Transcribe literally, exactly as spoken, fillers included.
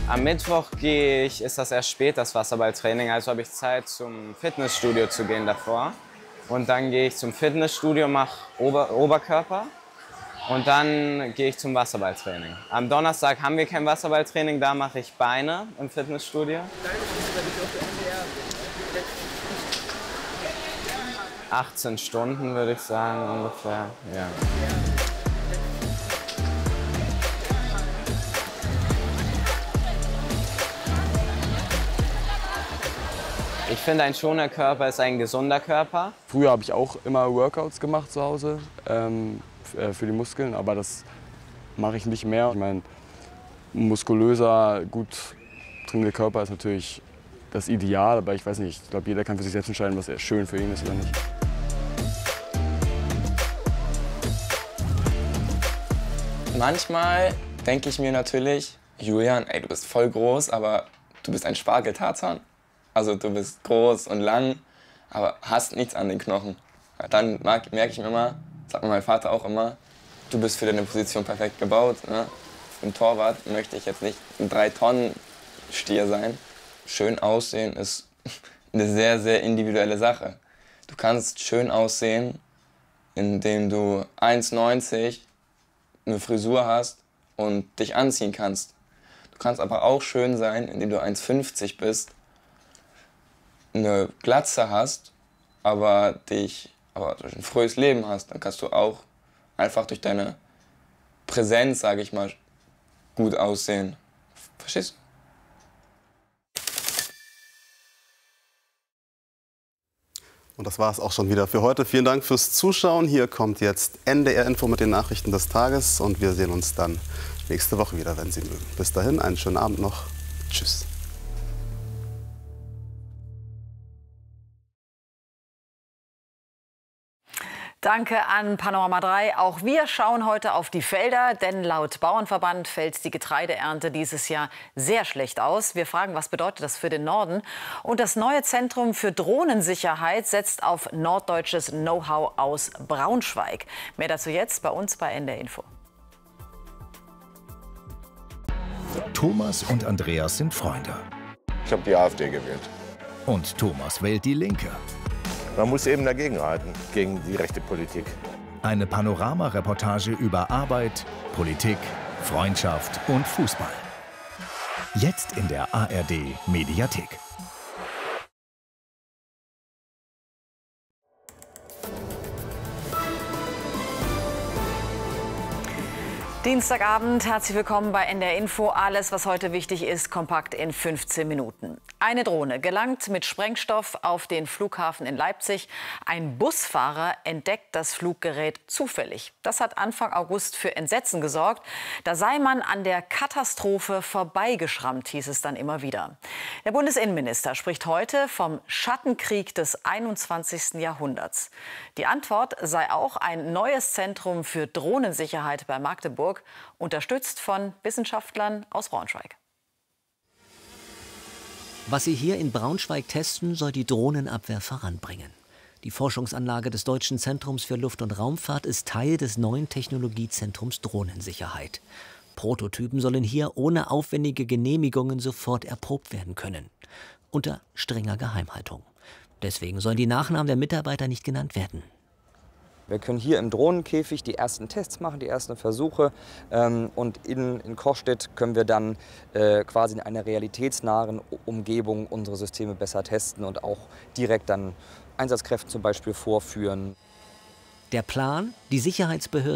Am Mittwoch gehe ich, ist das erst spät, das Wasserballtraining, also habe ich Zeit, zum Fitnessstudio zu gehen davor. Und dann gehe ich zum Fitnessstudio, mache Ober Oberkörper und dann gehe ich zum Wasserballtraining. Am Donnerstag haben wir kein Wasserballtraining, da mache ich Beine im Fitnessstudio. achtzehn Stunden würde ich sagen ungefähr, ja. Ich finde, ein schöner Körper ist ein gesunder Körper. Früher habe ich auch immer Workouts gemacht zu Hause ähm, für die Muskeln, aber das mache ich nicht mehr. Ich meine, ein muskulöser, gut trainierter Körper ist natürlich das Ideal, aber ich weiß nicht, ich glaube, jeder kann für sich selbst entscheiden, was schön für ihn ist oder nicht. Manchmal denke ich mir natürlich, Julian, ey, du bist voll groß, aber du bist ein Spargeltarzan. Also du bist groß und lang, aber hast nichts an den Knochen. Dann merke ich mir immer, sagt mir mein Vater auch immer, du bist für deine Position perfekt gebaut. Ne? Im Torwart möchte ich jetzt nicht ein drei Tonnen Stier sein. Schön aussehen ist eine sehr, sehr individuelle Sache. Du kannst schön aussehen, indem du eins neunzig eine Frisur hast und dich anziehen kannst. Du kannst aber auch schön sein, indem du eins fünfzig bist, eine Glatze hast, aber dich aber ein frühes Leben hast. Dann kannst du auch einfach durch deine Präsenz, sage ich mal, gut aussehen. Verstehst du? Und das war es auch schon wieder für heute. Vielen Dank fürs Zuschauen. Hier kommt jetzt N D R-Info mit den Nachrichten des Tages. Und wir sehen uns dann nächste Woche wieder, wenn Sie mögen. Bis dahin, einen schönen Abend noch. Tschüss. Danke an Panorama drei. Auch wir schauen heute auf die Felder, denn laut Bauernverband fällt die Getreideernte dieses Jahr sehr schlecht aus. Wir fragen, was bedeutet das für den Norden? Und das neue Zentrum für Drohnensicherheit setzt auf norddeutsches Know-how aus Braunschweig. Mehr dazu jetzt bei uns bei N D R Info. Thomas und Andreas sind Freunde. Ich habe die AfD gewählt. Und Thomas wählt die Linke. Man muss eben dagegenhalten, gegen die rechte Politik. Eine Panorama-Reportage über Arbeit, Politik, Freundschaft und Fußball. Jetzt in der A R D-Mediathek. Dienstagabend, herzlich willkommen bei N D R Info. Alles, was heute wichtig ist, kompakt in fünfzehn Minuten. Eine Drohne gelangt mit Sprengstoff auf den Flughafen in Leipzig. Ein Busfahrer entdeckt das Fluggerät zufällig. Das hat Anfang August für Entsetzen gesorgt. Da sei man an der Katastrophe vorbeigeschrammt, hieß es dann immer wieder. Der Bundesinnenminister spricht heute vom Schattenkrieg des einundzwanzigsten Jahrhunderts. Die Antwort sei auch ein neues Zentrum für Drohnensicherheit bei Magdeburg, unterstützt von Wissenschaftlern aus Braunschweig. Was sie hier in Braunschweig testen, soll die Drohnenabwehr voranbringen. Die Forschungsanlage des Deutschen Zentrums für Luft- und Raumfahrt ist Teil des neuen Technologiezentrums Drohnensicherheit. Prototypen sollen hier ohne aufwendige Genehmigungen sofort erprobt werden können. Unter strenger Geheimhaltung. Deswegen sollen die Nachnamen der Mitarbeiter nicht genannt werden. Wir können hier im Drohnenkäfig die ersten Tests machen, die ersten Versuche. Ähm, und in, in Kochstedt können wir dann äh, quasi in einer realitätsnahen Umgebung unsere Systeme besser testen und auch direkt dann Einsatzkräften zum Beispiel vorführen. Der Plan, die Sicherheitsbehörden